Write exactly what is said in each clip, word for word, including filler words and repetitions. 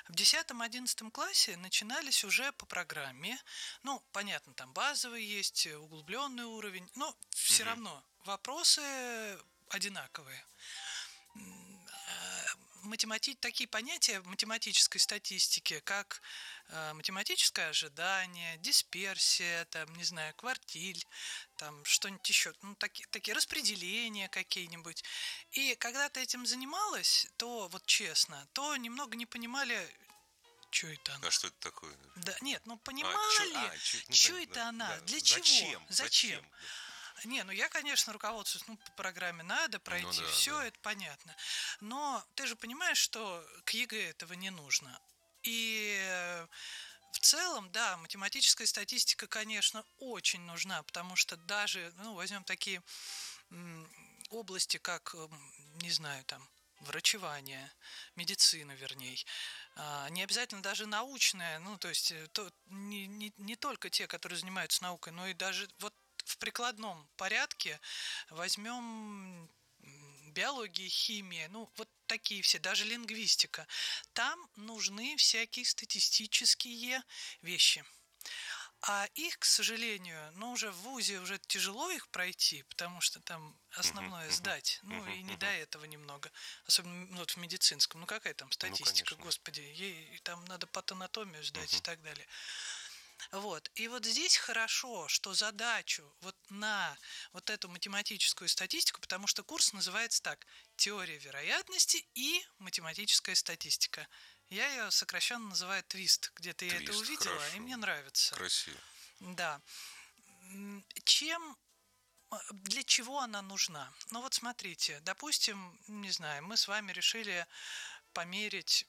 В десятом-одиннадцатом классе начинались уже по программе. Ну, понятно, там базовый есть, углубленный уровень, но все Мгм. равно вопросы одинаковые. Математи... Такие понятия в математической статистике, как э, математическое ожидание, дисперсия, там, не знаю, квартиль, там что-нибудь еще, ну, таки... такие распределения какие-нибудь. И когда ты этим занималась, то, вот честно, то немного не понимали, что это А она. что это такое? Да, нет, ну А, чё, понимали, а, чё, ну, что понятно, это она, да, да. для чего, Зачем? зачем. Зачем? Да. Не, ну я, конечно, руководствуюсь, ну, по программе надо Ну пройти, да, все да. это понятно. Но ты же понимаешь, что к ЕГЭ этого не нужно. И э, в целом, да, математическая статистика, конечно, очень нужна, потому что даже, ну, возьмем такие м, области, как, м, не знаю, там, врачевание, медицина, вернее. А, не обязательно даже научная, ну, то есть э, то, не, не, не только те, которые занимаются наукой, но и даже вот в прикладном порядке возьмем биология, химия, ну, вот такие все, даже лингвистика. Там нужны всякие статистические вещи. А их, к сожалению, ну, уже в ВУЗе уже тяжело их пройти, потому что там Мгм, основное мгм, сдать. Ну, мгм, и не до мгм. этого немного. Особенно ну, вот в медицинском. Ну, какая там Ну, статистика, конечно. господи. Ей там надо патанатомию сдать и Мгм. так далее. Вот. И вот здесь хорошо, что задачу вот на вот эту математическую статистику, потому что курс называется так: «Теория вероятности и математическая статистика». Я ее сокращенно называю «Твист». Где-то я это Твист, увидела, и хорошо. мне нравится. Красиво. Да. М, Чем, а, для чего она нужна? Ну вот смотрите, допустим, не знаю, мы с вами решили померить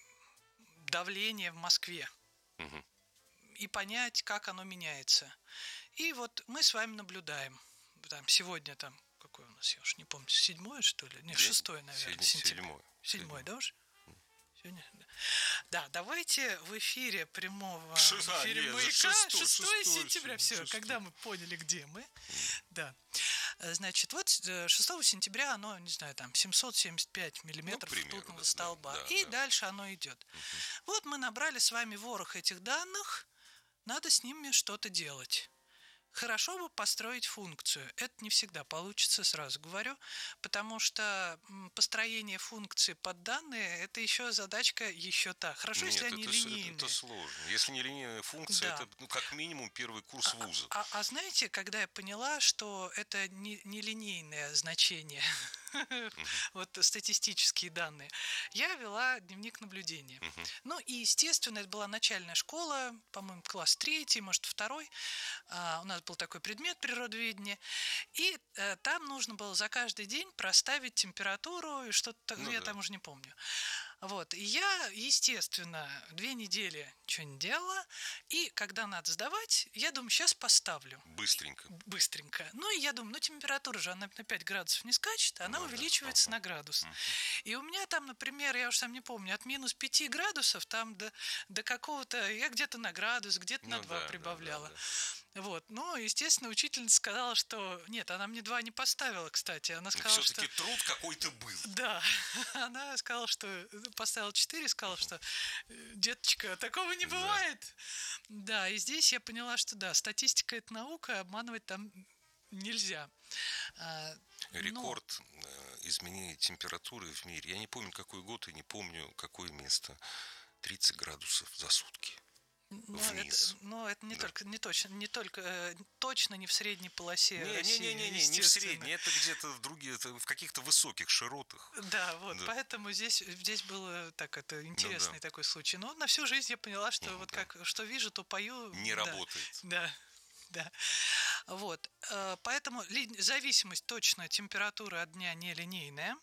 давление в Москве Мгм. и понять, как оно меняется. И вот мы с вами наблюдаем. Там сегодня там какой у нас, я уж не помню, седьмое, что ли? Не, День шестое, наверное, седь- сентября. седьмой. Седьмой, Седьмой. да уж? Сегодня? Да. Да, давайте в эфире прямого, в Шесть- а, эфире нет, за маяка, шестой, шестое шестой, сентября, все, шестой. когда мы поняли, где мы. Да. Э, Значит, вот э, шестого сентября оно, не знаю, там семьсот семьдесят пять Ну, к миллиметров примеру, ртутного да, да, столба. да, И да. дальше оно идет. Мгм. Вот мы набрали с вами ворох этих данных, надо с ними что-то делать. Хорошо бы построить функцию. Это не всегда получится, сразу говорю, потому что построение функции под данные – это еще задачка еще та. Хорошо, если Нет, они это, с- это, это линейные. сложно. Если не линейная функция, Да. это ну, как минимум первый курс А, вуза. а- а знаете, когда я поняла, что это не, не линейное значение, Мгм. вот статистические данные, я вела дневник наблюдения. Мгм. Ну и, естественно, это была начальная школа, по-моему, класс третий, может, второй. А, у нас был такой предмет природоведения. И э, там нужно было за каждый день проставить температуру и что-то, ну, Ну я да. там уже не помню. Вот. И я, естественно, две недели ничего не делала. И когда надо сдавать, я думаю, сейчас поставлю. Быстренько. Быстренько. Ну, и я думаю, ну, температура же, она на пять градусов не скачет, она Ну да. увеличивается Ага. на градус. Мгм. И у меня там, например, я уж сам не помню, от минус пяти градусов там до, до какого-то, я где-то на градус, где-то на Ну два да, да, да, прибавляла. да. Вот. Но, естественно, учительница сказала, что... Нет, она мне два не поставила, кстати. Она Но сказала, что... все-таки труд какой-то был. Да, она сказала, что поставила четыре, сказала, что э, деточка, такого не Да. бывает. Да, и здесь я поняла, что да, статистика – это наука, обманывать там нельзя. А, Но Рекорд э, изменения температуры в мире. Я не помню, какой год и не помню, какое место. тридцать градусов за сутки. Но это, Вниз. но это не Да. только, не точно, не только, э, точно не в средней полосе России, Не-не-не-не, не в естественно. средней, это где-то в других, это в каких-то высоких широтах. Да, вот, Да. поэтому здесь, здесь было так, это интересный Ну да. такой случай. Но на всю жизнь я поняла, что Мгм, вот да. как, что вижу, то пою. Не Да, работает. да, да. Вот, э, поэтому ли- зависимость точно температуры от дня нелинейная.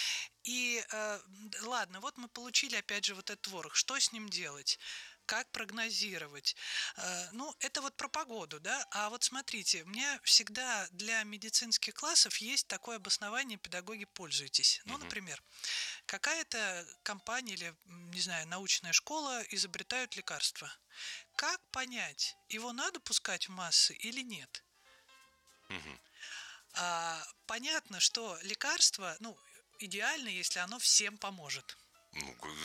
И э, ладно, вот мы получили опять же вот этот творог. Что с ним делать? Как прогнозировать? Э, ну, это вот про погоду, да? А вот смотрите, у меня всегда для медицинских классов есть такое обоснование «педагоги, пользуйтесь». Ну, Мгм. например, какая-то компания или, м, не знаю, научная школа изобретают лекарство. Как понять, его надо пускать в массы или нет? Мгм. А, понятно, что лекарство, ну, идеально, если оно всем поможет. Ну,